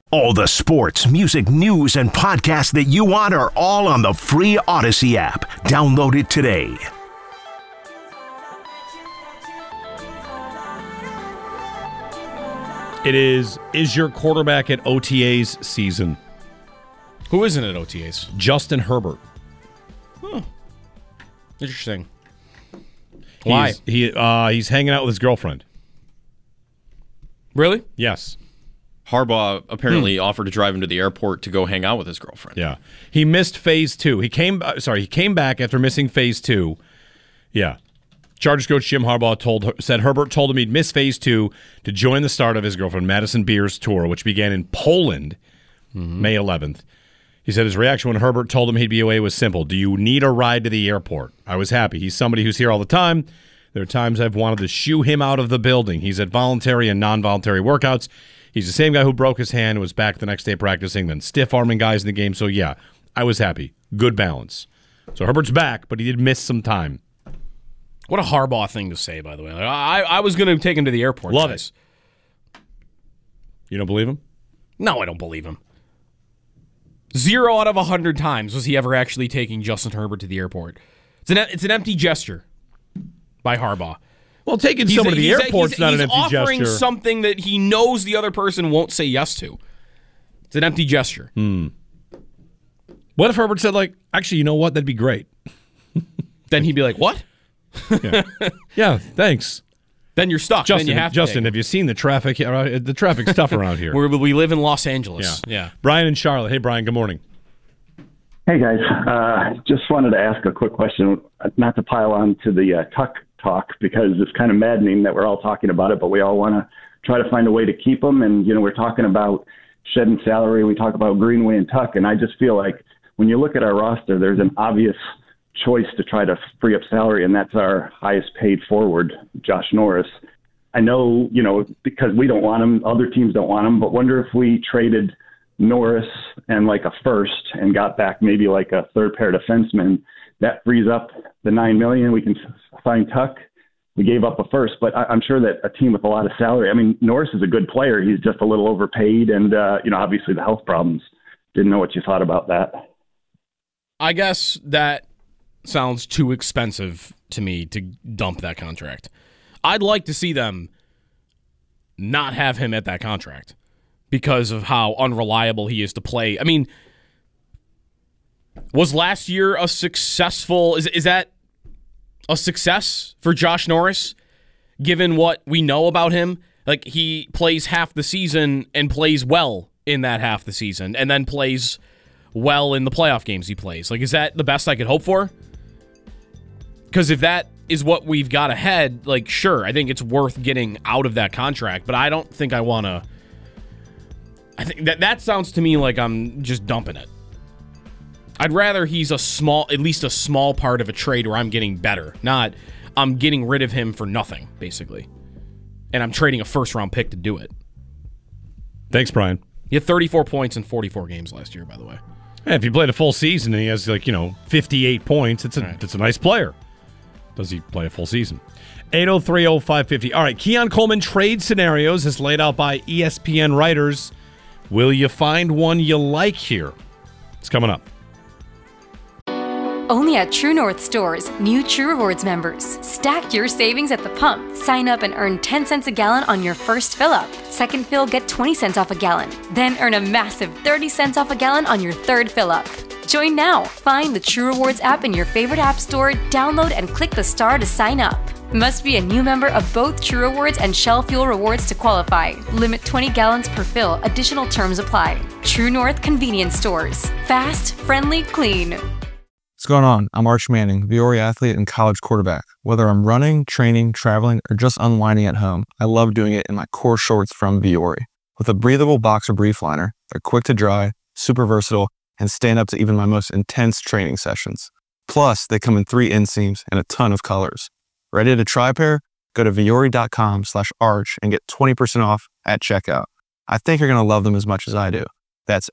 All the sports, music, news, and podcasts that you want are all on the free Odyssey app. Download it today. It is your quarterback at OTAs season? Who isn't at OTAs? Justin Herbert. Interesting. Why? He's hanging out with his girlfriend. Really? Yes. Harbaugh apparently offered to drive him to the airport to go hang out with his girlfriend. Yeah. He missed phase 2. He came back after missing phase 2. Yeah. Chargers coach Jim Harbaugh said Herbert told him he'd miss phase 2 to join the start of his girlfriend Madison Beer's tour, which began in Poland May 11th. He said his reaction when Herbert told him he'd be away was simple. Do you need a ride to the airport? I was happy. He's somebody who's here all the time. There are times I've wanted to shoo him out of the building. He's at voluntary and non-voluntary workouts. He's the same guy who broke his hand and was back the next day practicing, then stiff-arming guys in the game. So, yeah, I was happy. Good balance. So Herbert's back, but he did miss some time. What a Harbaugh thing to say, by the way. Like, I was going to take him to the airport. Love guys. it. You don't believe him? No, I don't believe him. 0 out of 100 times was he ever actually taking Justin Herbert to the airport. It's an empty gesture by Harbaugh. Well, taking someone to the airport's not an empty gesture. He's offering something that he knows the other person won't say yes to. It's an empty gesture. What if Herbert said, actually, you know what? That'd be great. Then he'd be like, what? Yeah, thanks. Then you're stuck. Justin, then you have Justin, have you seen the traffic? The traffic's tough around here. We live in Los Angeles. Yeah. Brian and Charlotte. Hey, Brian, good morning. Hey, guys. Just wanted to ask a quick question, not to pile on to the Tuck talk, because it's kind of maddening that we're all talking about it, but we all want to try to find a way to keep them. And, we're talking about shedding salary. We talk about Greenway and Tuck. And I just feel like when you look at our roster, there's an obvious choice to try to free up salary, and that's our highest paid forward, Josh Norris. I know, because we don't want him, other teams don't want him, but wonder if we traded Norris and a first and got back maybe a third pair defenseman, that frees up the $9 million. We can find Tuck. We gave up a first, but I'm sure that a team with a lot of salary, Norris is a good player. He's just a little overpaid, and, obviously the health problems. Didn't know what you thought about that. I guess that sounds too expensive to me to dump that contract. I'd like to see them not have him at that contract because of how unreliable he is to play. Was last year a successful... Is that a success for Josh Norris, given what we know about him? He plays half the season and plays well in that half the season, and then plays well in the playoff games he plays. Is that the best I could hope for? Because if that is what we've got ahead, sure, I think it's worth getting out of that contract, but I don't think I want to... I think that sounds to me like I'm just dumping it. I'd rather he's at least a small part of a trade where I'm getting better, not I'm getting rid of him for nothing, basically. And I'm trading a first-round pick to do it. Thanks, Brian. He had 34 points in 44 games last year, by the way. Yeah, if he played a full season and he has 58 points, it's a nice player. Does he play a full season? 803-0550. All right, Keon Coleman trade scenarios as laid out by ESPN writers. Will you find one you like here? It's coming up. Only at True North stores, new True Rewards members. Stack your savings at the pump. Sign up and earn 10 cents a gallon on your first fill-up. Second fill, get 20 cents off a gallon. Then earn a massive 30 cents off a gallon on your third fill-up. Join now. Find the True Rewards app in your favorite app store, download and click the star to sign up. Must be a new member of both True Rewards and Shell Fuel Rewards to qualify. Limit 20 gallons per fill. Additional terms apply. True North Convenience Stores. Fast, friendly, clean. What's going on? I'm Arch Manning, Viore athlete and college quarterback. Whether I'm running, training, traveling, or just unwinding at home, I love doing it in my core shorts from Viore. With a breathable boxer brief liner, they're quick to dry, super versatile, and stand up to even my most intense training sessions. Plus, they come in 3 inseams and a ton of colors. Ready to try a pair? Go to Viore.com/arch and get 20% off at checkout. I think you're going to love them as much as I do. That's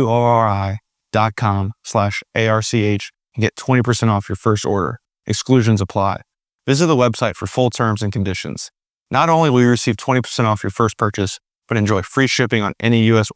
VUORI.com/ARCH and get 20% off your first order. Exclusions apply. Visit the website for full terms and conditions. Not only will you receive 20% off your first purchase, but enjoy free shipping on any U.S.